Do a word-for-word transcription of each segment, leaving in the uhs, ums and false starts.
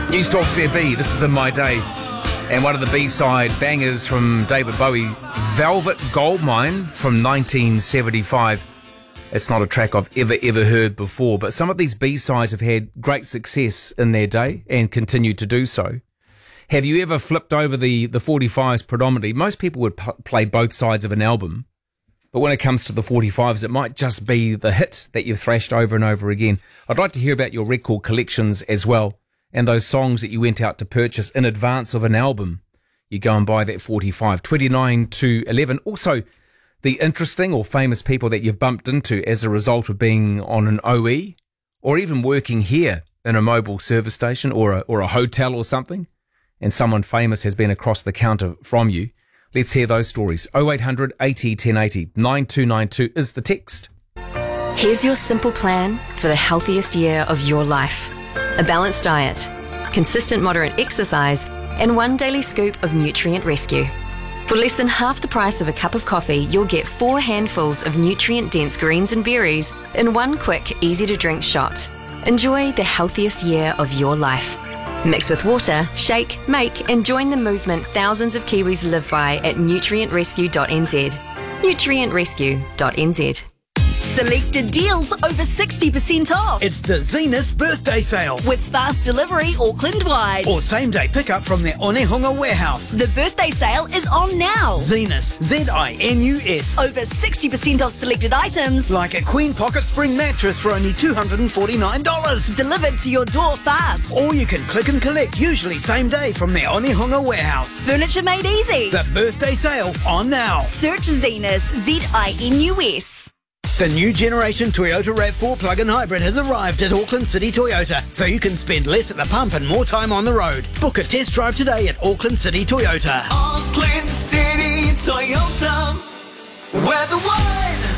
News Talk Z B, this is In My Day. And one of the B-side bangers from David Bowie, Velvet Goldmine from nineteen seventy-five. It's not a track I've ever, ever heard before, but some of these B-sides have had great success in their day and continue to do so. Have you ever flipped over the, the forty-fives predominantly? Most people would p- play both sides of an album, but when it comes to the forty-fives, it might just be the hit that you've thrashed over and over again. I'd like to hear about your record collections as well, and those songs that you went out to purchase in advance of an album. You go and buy that forty-five, twenty-nine to eleven. Also, the interesting or famous people that you've bumped into as a result of being on an O E, or even working here in a mobile service station or a, or a hotel or something, and someone famous has been across the counter from you. Let's hear those stories. oh eight hundred eighty ten eighty, nine two nine two is the text. Here's your simple plan for the healthiest year of your life. A balanced diet, consistent moderate exercise, and one daily scoop of Nutrient Rescue. For less than half the price of a cup of coffee, you'll get four handfuls of nutrient-dense greens and berries in one quick, easy-to-drink shot. Enjoy the healthiest year of your life. Mix with water, shake, make, and join the movement thousands of Kiwis live by at nutrient rescue dot n z. nutrient rescue dot n z. Selected deals over sixty percent off. It's the Zenus birthday sale. With fast delivery Auckland-wide. Or same-day pickup from their Onehunga warehouse. The birthday sale is on now. Zenus, Z I N U S. Over sixty percent off selected items. Like a Queen Pocket Spring mattress for only two hundred forty-nine dollars. Delivered to your door fast. Or you can click and collect, usually same day, from their Onehunga warehouse. Furniture made easy. The birthday sale on now. Search Zenus, Z I N U S. The new generation Toyota RAV four plug-in hybrid has arrived at Auckland City Toyota, so you can spend less at the pump and more time on the road. Book a test drive today at Auckland City Toyota. Auckland City Toyota, we're the one.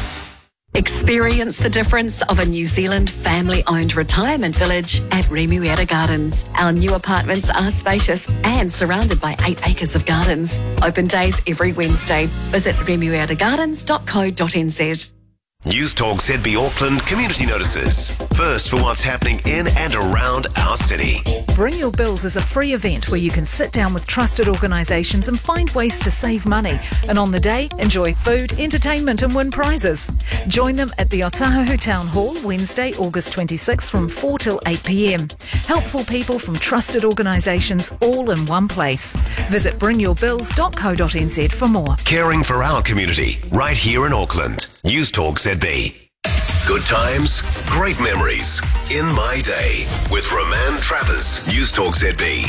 Experience the difference of a New Zealand family-owned retirement village at Remuera Gardens. Our new apartments are spacious and surrounded by eight acres of gardens. Open days every Wednesday. Visit remuera gardens dot co dot n z. News Talk Z B Auckland community notices. First for what's happening in and around our city. Bring Your Bills is a free event where you can sit down with trusted organisations and find ways to save money. And on the day, enjoy food, entertainment and win prizes. Join them at the Otahuhu Town Hall, Wednesday, August twenty-sixth from four till eight p m. Helpful people from trusted organisations all in one place. Visit bring your bills dot co dot n z for more. Caring for our community, right here in Auckland. News Talk Z B. Good times, great memories. In My Day with Roman Travers. News Talk Z B.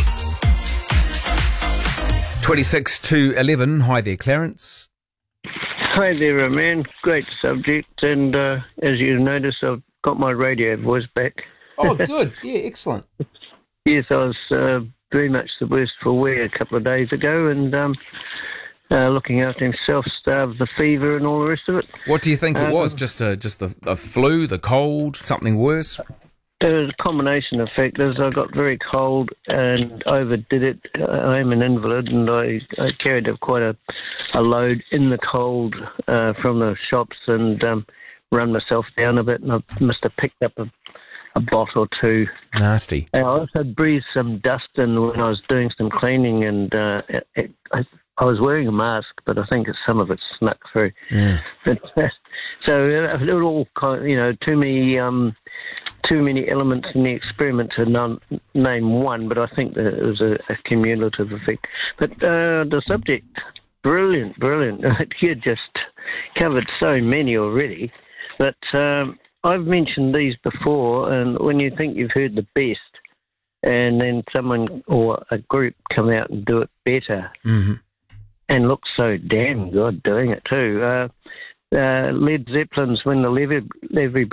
twenty-six to eleven. Hi there, Clarence. Hi there, man. Great subject. And uh, as you notice, I've got my radio voice back. Oh, good. Yeah, excellent. Yes, I was uh, very much the worst for wear a couple of days ago, and um, uh, looking after himself, starved the fever and all the rest of it. What do you think it Um, was? Just a, just the, the flu, the cold, something worse? There was a combination of factors. I got very cold and overdid it. I am an invalid, and I, I carried a, quite a, a load in the cold uh, from the shops, and um, run myself down a bit, and I must have picked up a, a bottle or two. Nasty. I also breathed some dust in when I was doing some cleaning, and uh, it, it, I, I was wearing a mask, but I think some of it snuck through. Yeah. But, so uh, it was all kind of, you know, too many, um, too many elements in the experiment to non- name one, but I think that it was a, a cumulative effect. But uh, the subject, brilliant, brilliant. You just covered so many already. But um, I've mentioned these before, and when you think you've heard the best, and then someone or a group come out and do it better, Mm-hmm. and look so damn good doing it too. Uh, uh, Led Zeppelin's When the Levee, Levee